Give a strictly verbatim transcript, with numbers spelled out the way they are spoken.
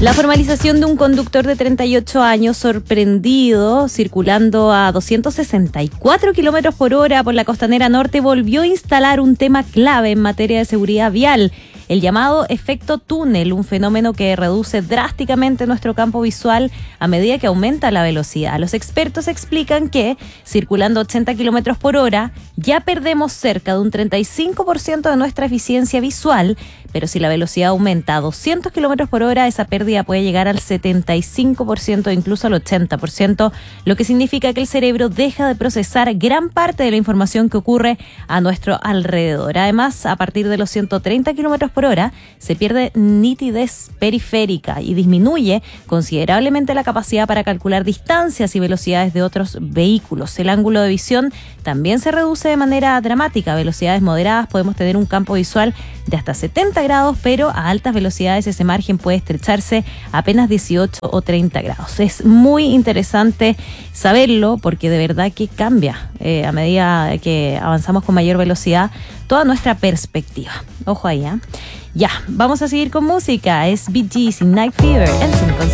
La formalización de un conductor de treinta y ocho años sorprendido circulando a doscientos sesenta y cuatro kilómetros por hora por la Costanera Norte volvió a instalar un tema clave en materia de seguridad vial, el llamado efecto túnel, un fenómeno que reduce drásticamente nuestro campo visual a medida que aumenta la velocidad. Los expertos explican que, circulando ochenta kilómetros por hora, ya perdemos cerca de un treinta y cinco por ciento de nuestra eficiencia visual, pero si la velocidad aumenta a doscientos kilómetros por hora, esa pérdida puede llegar al setenta y cinco por ciento, incluso al ochenta por ciento, lo que significa que el cerebro deja de procesar gran parte de la información que ocurre a nuestro alrededor. Además, a partir de los ciento treinta kilómetros por hora, se pierde nitidez periférica y disminuye considerablemente la capacidad para calcular distancias y velocidades de otros vehículos. El ángulo de visión también se reduce de manera dramática. A velocidades moderadas podemos tener un campo visual de hasta setenta grados, pero a altas velocidades ese margen puede estrecharse a apenas dieciocho o treinta grados. Es muy interesante saberlo porque de verdad que cambia eh, a medida que avanzamos con mayor velocidad toda nuestra perspectiva. Ojo ahí, ¿eh? Ya, vamos a seguir con música. Es Bee Gees y Night Fever en cinco.